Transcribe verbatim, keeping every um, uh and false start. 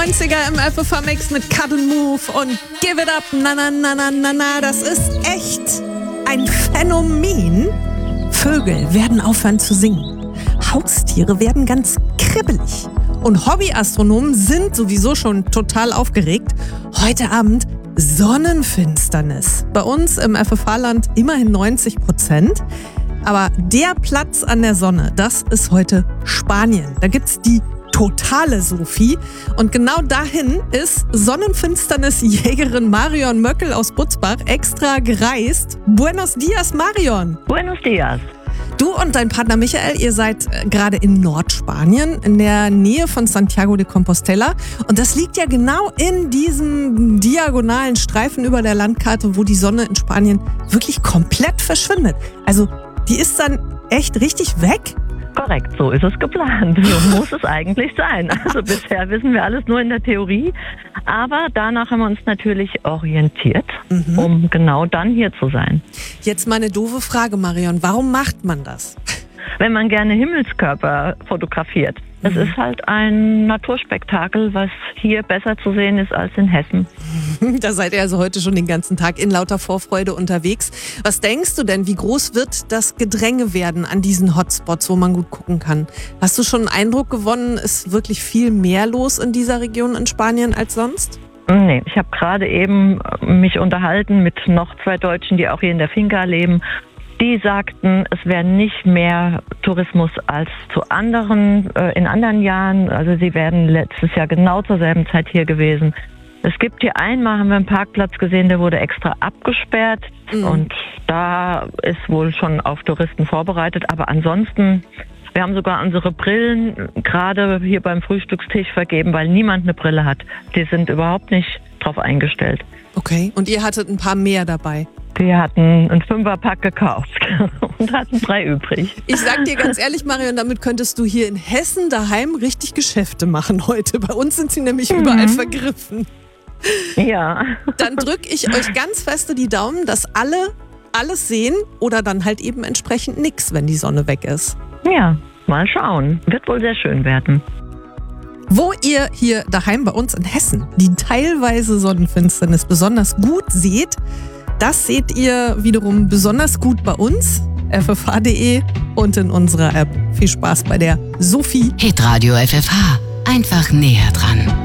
neunziger im F F H-Mix mit Cut and Move und Give It Up, na na na na na na. Das ist echt ein Phänomen. Vögel werden aufhören zu singen. Haustiere werden ganz kribbelig. Und Hobbyastronomen sind sowieso schon total aufgeregt. Heute Abend Sonnenfinsternis. Bei uns im F F H-Land immerhin neunzig Prozent. Aber der Platz an der Sonne, das ist heute Spanien. Da gibt's die totale Sophie. Und genau dahin ist Sonnenfinsternisjägerin Marion Möckel aus Butzbach extra gereist. Buenos dias, Marion. Buenos dias. Du und dein Partner Michael, ihr seid gerade in Nordspanien, in der Nähe von Santiago de Compostela. Und das liegt ja genau in diesem diagonalen Streifen über der Landkarte, wo die Sonne in Spanien wirklich komplett verschwindet. Also die ist dann echt richtig weg? Korrekt, so ist es geplant. So muss es eigentlich sein. Also bisher wissen wir alles nur in der Theorie. Aber danach haben wir uns natürlich orientiert, mhm. um genau dann hier zu sein. Jetzt mal eine doofe Frage, Marion. Warum macht man das? Wenn man gerne Himmelskörper fotografiert. Es mhm. ist halt ein Naturspektakel, was hier besser zu sehen ist als in Hessen. Da seid ihr also heute schon den ganzen Tag in lauter Vorfreude unterwegs. Was denkst du denn, wie groß wird das Gedränge werden an diesen Hotspots, wo man gut gucken kann? Hast du schon einen Eindruck gewonnen, ist wirklich viel mehr los in dieser Region in Spanien als sonst? Nee, ich habe gerade eben mich unterhalten mit noch zwei Deutschen, die auch hier in der Finca leben. Die sagten, es wäre nicht mehr Tourismus als zu anderen, äh, in anderen Jahren. Also sie wären letztes Jahr genau zur selben Zeit hier gewesen. Es gibt hier einmal, haben wir einen Parkplatz gesehen, der wurde extra abgesperrt. Mhm. Und da ist wohl schon auf Touristen vorbereitet. Aber ansonsten, wir haben sogar unsere Brillen gerade hier beim Frühstückstisch vergeben, weil niemand eine Brille hat. Die sind überhaupt nicht drauf eingestellt. Okay, und ihr hattet ein paar mehr dabei? Wir hatten einen Fünferpack gekauft und hatten drei übrig. Ich sag dir ganz ehrlich, Marion, damit könntest du hier in Hessen daheim richtig Geschäfte machen heute. Bei uns sind sie nämlich mhm. überall vergriffen. Ja. Dann drücke ich euch ganz feste die Daumen, dass alle alles sehen oder dann halt eben entsprechend nix, wenn die Sonne weg ist. Ja, mal schauen. Wird wohl sehr schön werden. Wo ihr hier daheim bei uns in Hessen die teilweise Sonnenfinsternis besonders gut seht, das seht ihr wiederum besonders gut bei uns, F F H punkt de und in unserer App. Viel Spaß bei der Sophie. Hitradio F F H. Einfach näher dran.